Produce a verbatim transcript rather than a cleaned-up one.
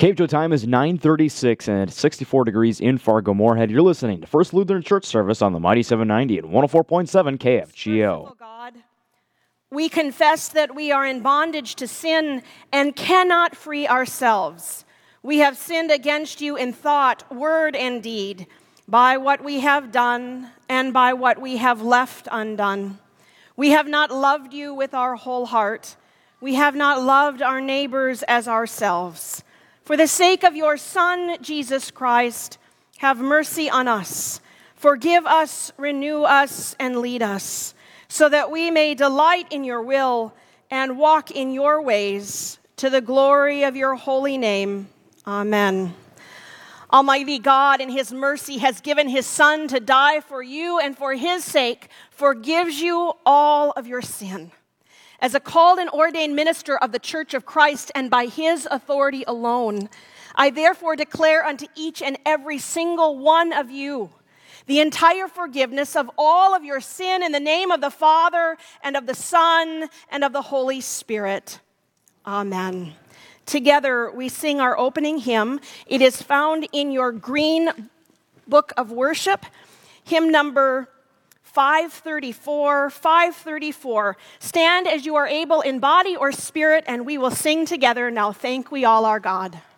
Cave Joe time is nine thirty-six and sixty-four degrees in Fargo-Moorhead. You're listening to First Lutheran Church Service on the Mighty seven ninety and one oh four point seven K F G O. Merciful God, we confess that we are in bondage to sin and cannot free ourselves. We have sinned against you in thought, word, and deed, by what we have done and by what we have left undone. We have not loved you with our whole heart. We have not loved our neighbors as ourselves. For the sake of your Son, Jesus Christ, have mercy on us. Forgive us, renew us, and lead us, so that we may delight in your will and walk in your ways, to the glory of your holy name. Amen. Almighty God, in his mercy, has given his Son to die for you, and for his sake forgives you all of your sin. As a called and ordained minister of the Church of Christ, and by his authority alone, I therefore declare unto each and every single one of you the entire forgiveness of all of your sin in the name of the Father, and of the Son, and of the Holy Spirit. Amen. Together we sing our opening hymn. It is found in your green book of worship, hymn number five thirty-four, five thirty-four. Stand as you are able in body or spirit, and we will sing together. Now thank we all our God.